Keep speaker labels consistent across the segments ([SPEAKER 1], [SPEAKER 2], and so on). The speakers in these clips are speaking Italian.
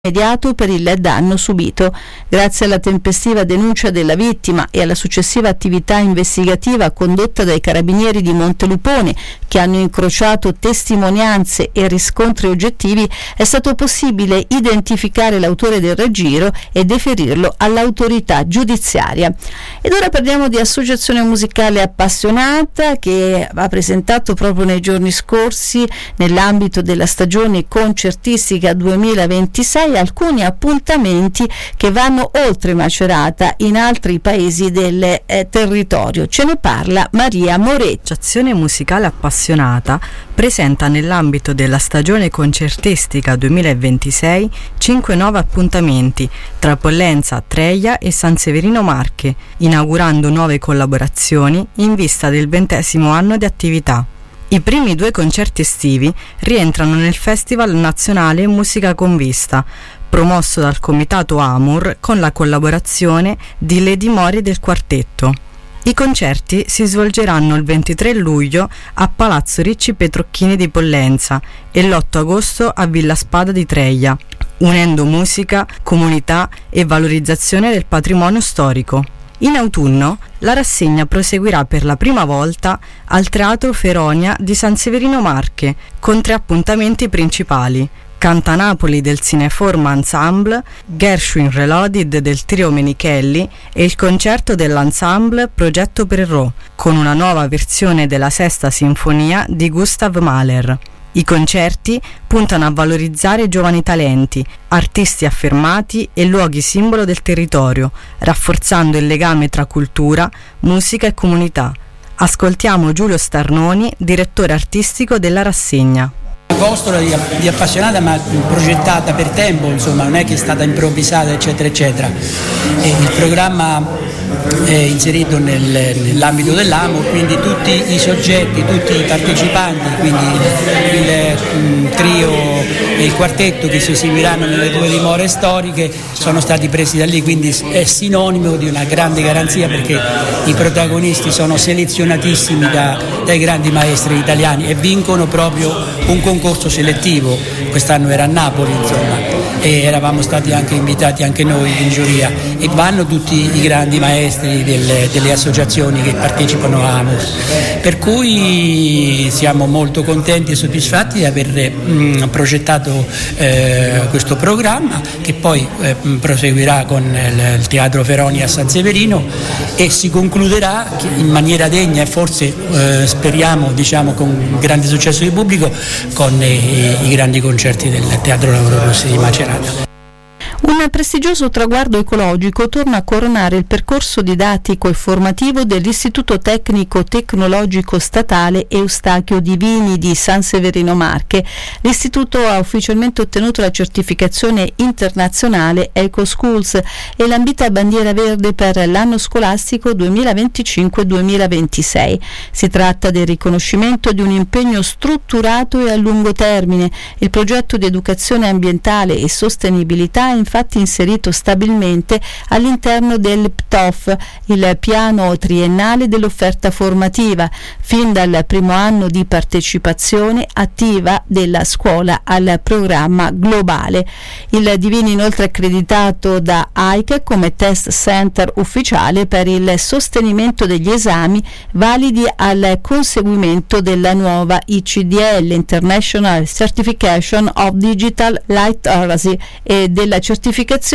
[SPEAKER 1] immediato per il danno subito. Grazie alla tempestiva denuncia della vittima e alla successiva attività investigativa condotta dai carabinieri di Montelupone, che hanno incrociato testimonianze e riscontri oggettivi, è stato possibile identificare l'autore del raggiro e deferirlo all'autorità giudiziaria. Ed ora parliamo di Associazione Musicale Appassionata, che ha presentato proprio nei giorni scorsi, nell'ambito della stagione concertistica 2026, alcuni appuntamenti che vanno oltre Macerata in altri paesi del territorio. Ce ne parla Maria Moretti.
[SPEAKER 2] L'associazione musicale appassionata presenta nell'ambito della stagione concertistica 2026 5 nuovi appuntamenti tra Pollenza, Treia e San Severino Marche, inaugurando nuove collaborazioni in vista del 20° anno di attività. I primi 2 concerti estivi rientrano nel Festival Nazionale Musica con Vista, promosso dal Comitato Amur con la collaborazione di Lady Mori del Quartetto. I concerti si svolgeranno il 23 luglio a Palazzo Ricci Petrocchini di Pollenza e l'8 agosto a Villa Spada di Treia, unendo musica, comunità e valorizzazione del patrimonio storico. In autunno la rassegna proseguirà per la prima volta al Teatro Feronia di San Severino Marche con 3 appuntamenti principali: Canta Napoli del Cineforma Ensemble, Gershwin Reloaded del Trio Menichelli e il concerto dell'ensemble Progetto Perrault con una nuova versione della Sesta Sinfonia di Gustav Mahler. I concerti puntano a valorizzare giovani talenti, artisti affermati e luoghi simbolo del territorio, rafforzando il legame tra cultura, musica e comunità. Ascoltiamo Giulio Starnoni, direttore artistico della rassegna.
[SPEAKER 3] Una costola di appassionata, ma progettata per tempo, insomma, non è che è stata improvvisata, eccetera, eccetera. E il programma è inserito nell'ambito dell'AMO, quindi tutti i soggetti, tutti i partecipanti, quindi il trio e il quartetto che si esibiranno nelle 2 dimore storiche sono stati presi da lì, quindi è sinonimo di una grande garanzia, perché i protagonisti sono selezionatissimi dai grandi maestri italiani e vincono proprio un concorso selettivo. Quest'anno era a Napoli, insomma, e eravamo stati anche invitati anche noi in giuria, e vanno tutti i grandi maestri delle associazioni che partecipano a AMUR, per cui siamo molto contenti e soddisfatti di aver progettato questo programma, che poi proseguirà con il Teatro Feronia a San Severino e si concluderà in maniera degna e forse speriamo, diciamo, con grande successo di pubblico, con i grandi concerti del Teatro Lauro Rossi di Macerata.
[SPEAKER 1] Un prestigioso traguardo ecologico torna a coronare il percorso didattico e formativo dell'Istituto Tecnico Tecnologico Statale Eustachio Divini di San Severino Marche. L'istituto ha ufficialmente ottenuto la certificazione internazionale EcoSchools e l'ambita bandiera verde per l'anno scolastico 2025-2026. Si tratta del riconoscimento di un impegno strutturato e a lungo termine. Il progetto di educazione ambientale e sostenibilità è infatti inserito stabilmente all'interno del PTOF, il piano triennale dell'offerta formativa, fin dal primo anno di partecipazione attiva della scuola al programma globale. Il Divini inoltre è accreditato da AIC come test center ufficiale per il sostenimento degli esami validi al conseguimento della nuova ICDL, International Certification of Digital Literacy, e della certificazione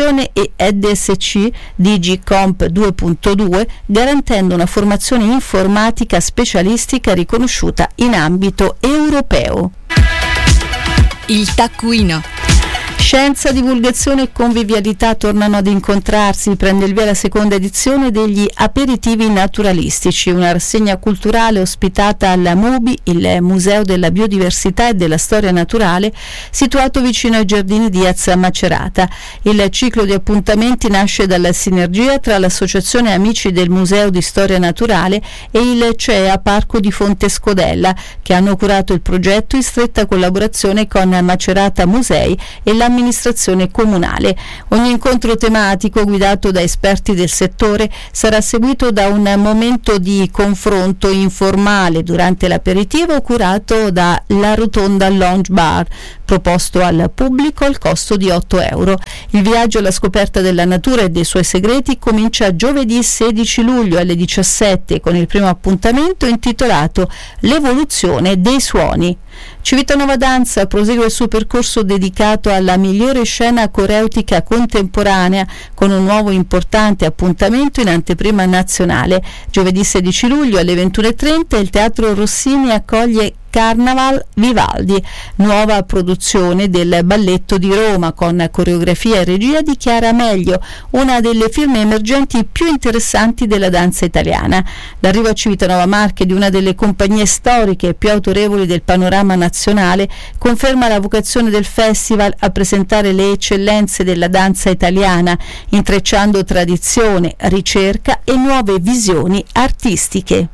[SPEAKER 1] EDSC DigiComp 2.2, garantendo una formazione informatica specialistica riconosciuta in ambito europeo.
[SPEAKER 4] Il taccuino.
[SPEAKER 1] Scienza, divulgazione e convivialità tornano ad incontrarsi. Prende il via la seconda edizione degli Aperitivi Naturalistici, una rassegna culturale ospitata alla MUBI, il Museo della Biodiversità e della Storia Naturale, situato vicino ai giardini di Diaz Macerata. Il ciclo di appuntamenti nasce dalla sinergia tra l'Associazione Amici del Museo di Storia Naturale e il CEA Parco di Fonte Scodella, che hanno curato il progetto in stretta collaborazione con Macerata Musei e la dell'amministrazione comunale. Ogni incontro tematico guidato da esperti del settore sarà seguito da un momento di confronto informale durante l'aperitivo curato da La Rotonda Lounge Bar, proposto al pubblico al costo di €8. Il viaggio alla scoperta della natura e dei suoi segreti comincia giovedì 16 luglio alle 17 con il primo appuntamento intitolato L'evoluzione dei suoni. Civitanova Danza prosegue il suo percorso dedicato alla migliore scena coreutica contemporanea con un nuovo importante appuntamento in anteprima nazionale. Giovedì 16 luglio alle 21:30 il Teatro Rossini accoglie Carnaval Vivaldi, nuova produzione del Balletto di Roma con coreografia e regia di Chiara Meglio, una delle firme emergenti più interessanti della danza italiana. L'arrivo a Civitanova Marche di una delle compagnie storiche più autorevoli del panorama nazionale conferma la vocazione del festival a presentare le eccellenze della danza italiana, intrecciando tradizione, ricerca e nuove visioni artistiche.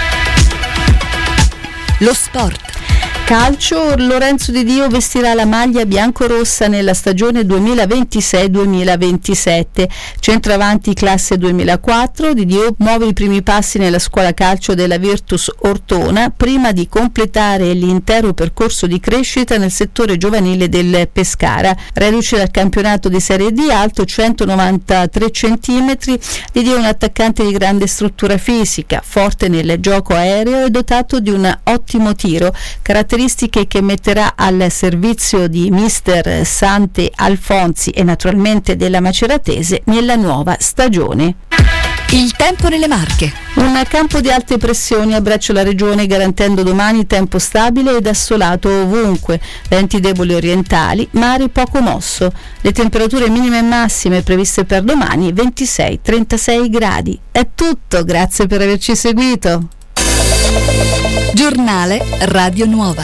[SPEAKER 4] Lo sport.
[SPEAKER 1] Calcio, Lorenzo Di Dio vestirà la maglia biancorossa nella stagione 2026-2027. Centravanti classe 2004, Di Dio muove i primi passi nella scuola calcio della Virtus Ortona prima di completare l'intero percorso di crescita nel settore giovanile del Pescara. Reduce dal campionato di Serie D, alto 193 cm, Di Dio è un attaccante di grande struttura fisica, forte nel gioco aereo e dotato di un ottimo tiro, caratteristiche che metterà al servizio di mister Sante Alfonsi e naturalmente della Maceratese nella nuova stagione.
[SPEAKER 4] Il tempo nelle Marche.
[SPEAKER 1] Un campo di alte pressioni abbraccia la regione garantendo domani tempo stabile ed assolato ovunque, venti deboli orientali, mare poco mosso. Le temperature minime e massime previste per domani 26-36 gradi. È tutto, grazie per averci seguito.
[SPEAKER 4] Giornale Radio Nuova.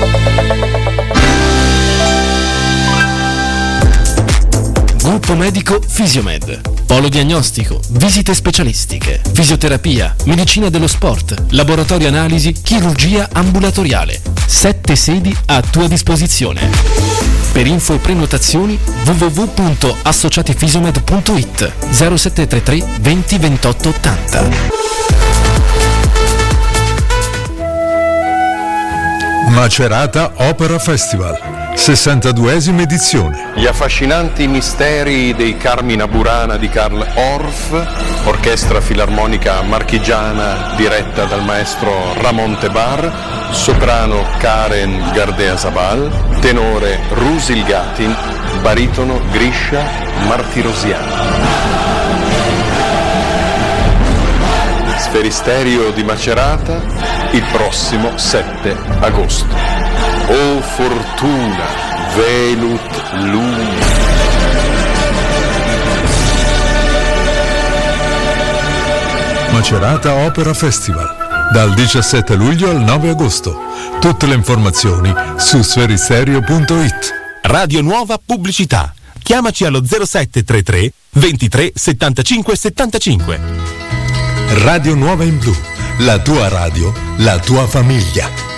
[SPEAKER 5] Gruppo medico Fisiomed. Polo diagnostico, visite specialistiche, fisioterapia, medicina dello sport, laboratorio analisi, chirurgia ambulatoriale. 7 sedi a tua disposizione. Per info e prenotazioni www.associatifisiomed.it 0733 20 28 80.
[SPEAKER 6] Macerata Opera Festival, 62esima edizione.
[SPEAKER 7] Gli affascinanti misteri dei Carmina Burana di Karl Orff, orchestra filarmonica marchigiana diretta dal maestro Ramon Tebar, soprano Karen Gardea-Zabal, tenore Rusil Gatin, baritono Grisha Martirosian. Sferisterio di Macerata il prossimo 7 agosto. O fortuna, velut luna.
[SPEAKER 6] Macerata Opera Festival, dal 17 luglio al 9 agosto. Tutte le informazioni su sferisterio.it.
[SPEAKER 8] Radio Nuova Pubblicità. Chiamaci allo 0733 23 75 75.
[SPEAKER 6] Radio Nuova in Blu, la tua radio, la tua famiglia.